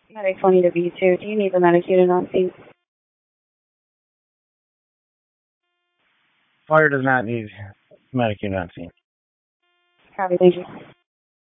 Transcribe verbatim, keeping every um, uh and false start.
Medic twenty to B two. Do you need the medic unit on scene? Fire does not need medic unit on scene. Copy, thank you.